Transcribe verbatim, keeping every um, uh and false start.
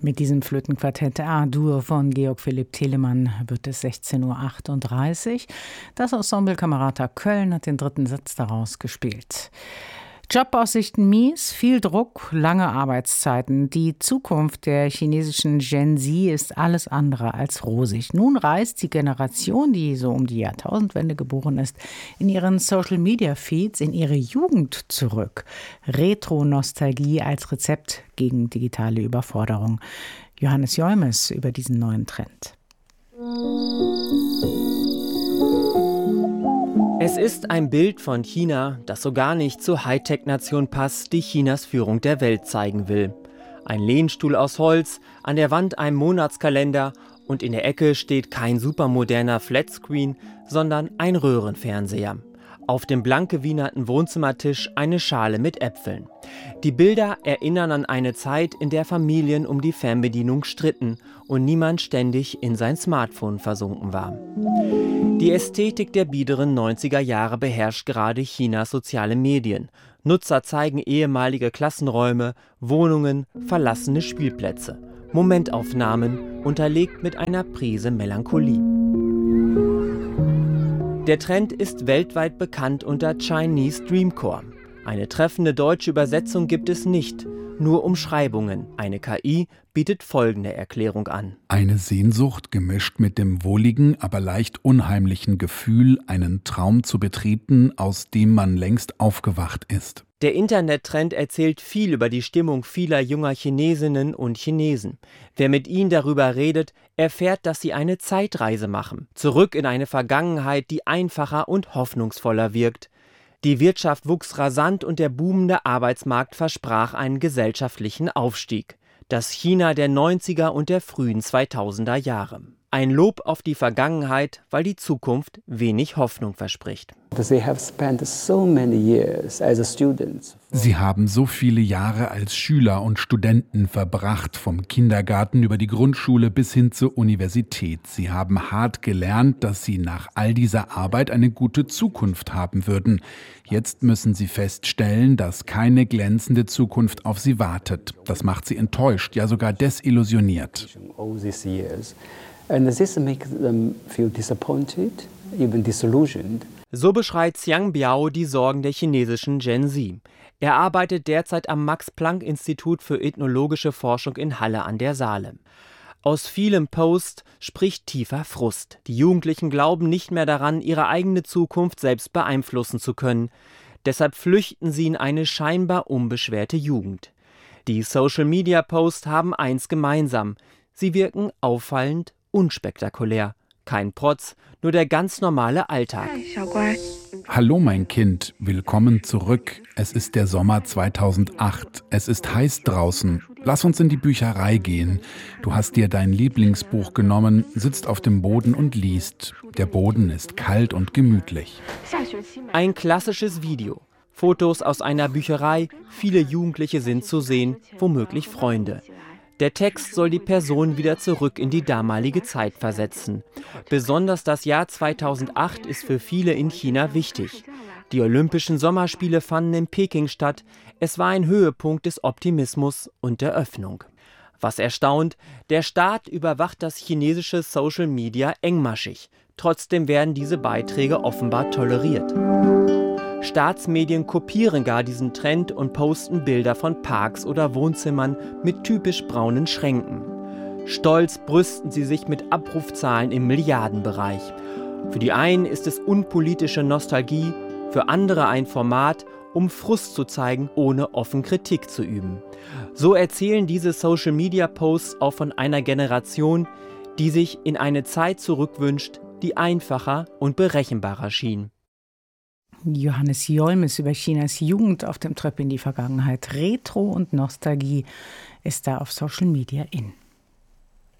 Mit diesem Flötenquartett A-Dur von Georg Philipp Telemann wird es sechzehn Uhr achtunddreißig. Das Ensemble Camerata Köln hat den dritten Satz daraus gespielt. Jobaussichten mies, viel Druck, lange Arbeitszeiten. Die Zukunft der chinesischen Gen Z ist alles andere als rosig. Nun reist die Generation, die so um die Jahrtausendwende geboren ist, in ihren Social-Media-Feeds in ihre Jugend zurück. Retro-Nostalgie als Rezept gegen digitale Überforderung. Johannes Jolmes über diesen neuen Trend. Es ist ein Bild von China, das so gar nicht zur Hightech-Nation passt, die Chinas Führung der Welt zeigen will. Ein Lehnstuhl aus Holz, an der Wand ein Monatskalender und in der Ecke steht kein supermoderner Flatscreen, sondern ein Röhrenfernseher. Auf dem blank gewienerten Wohnzimmertisch eine Schale mit Äpfeln. Die Bilder erinnern an eine Zeit, in der Familien um die Fernbedienung stritten und niemand ständig in sein Smartphone versunken war. Die Ästhetik der biederen neunziger Jahre beherrscht gerade Chinas soziale Medien. Nutzer zeigen ehemalige Klassenräume, Wohnungen, verlassene Spielplätze. Momentaufnahmen, unterlegt mit einer Prise Melancholie. Der Trend ist weltweit bekannt unter Chinese Dreamcore. Eine treffende deutsche Übersetzung gibt es nicht, nur Umschreibungen. Eine K I bietet folgende Erklärung an. Eine Sehnsucht gemischt mit dem wohligen, aber leicht unheimlichen Gefühl, einen Traum zu betreten, aus dem man längst aufgewacht ist. Der Internettrend erzählt viel über die Stimmung vieler junger Chinesinnen und Chinesen. Wer mit ihnen darüber redet, erfährt, dass sie eine Zeitreise machen. Zurück in eine Vergangenheit, die einfacher und hoffnungsvoller wirkt. Die Wirtschaft wuchs rasant und der boomende Arbeitsmarkt versprach einen gesellschaftlichen Aufstieg. Das China der neunziger und der frühen zweitausender Jahre. Ein Lob auf die Vergangenheit, weil die Zukunft wenig Hoffnung verspricht. Sie haben so viele Jahre als Schüler und Studenten verbracht, vom Kindergarten über die Grundschule bis hin zur Universität. Sie haben hart gelernt, dass sie nach all dieser Arbeit eine gute Zukunft haben würden. Jetzt müssen sie feststellen, dass keine glänzende Zukunft auf sie wartet. Das macht sie enttäuscht, ja sogar desillusioniert. And this makes them feel disappointed, even disillusioned. So beschreibt Xiang Biao die Sorgen der chinesischen Gen Z. Er arbeitet derzeit am Max-Planck-Institut für ethnologische Forschung in Halle an der Saale. Aus vielem Post spricht tiefer Frust. Die Jugendlichen glauben nicht mehr daran, ihre eigene Zukunft selbst beeinflussen zu können. Deshalb flüchten sie in eine scheinbar unbeschwerte Jugend. Die Social-Media-Posts haben eins gemeinsam: Sie wirken auffallend unspektakulär. Kein Protz, nur der ganz normale Alltag. Hallo mein Kind, willkommen zurück. Es ist der Sommer zweitausendacht. Es ist heiß draußen. Lass uns in die Bücherei gehen. Du hast dir dein Lieblingsbuch genommen, sitzt auf dem Boden und liest. Der Boden ist kalt und gemütlich. Ein klassisches Video. Fotos aus einer Bücherei, viele Jugendliche sind zu sehen, womöglich Freunde. Der Text soll die Person wieder zurück in die damalige Zeit versetzen. Besonders das Jahr zweitausendacht ist für viele in China wichtig. Die Olympischen Sommerspiele fanden in Peking statt. Es war ein Höhepunkt des Optimismus und der Öffnung. Was erstaunt, der Staat überwacht das chinesische Social Media engmaschig. Trotzdem werden diese Beiträge offenbar toleriert. Staatsmedien kopieren gar diesen Trend und posten Bilder von Parks oder Wohnzimmern mit typisch braunen Schränken. Stolz brüsten sie sich mit Abrufzahlen im Milliardenbereich. Für die einen ist es unpolitische Nostalgie, für andere ein Format, um Frust zu zeigen, ohne offen Kritik zu üben. So erzählen diese Social-Media-Posts auch von einer Generation, die sich in eine Zeit zurückwünscht, die einfacher und berechenbarer schien. Johannes Jolmes über Chinas Jugend auf dem Trip in die Vergangenheit. Retro und Nostalgie ist da auf Social Media in.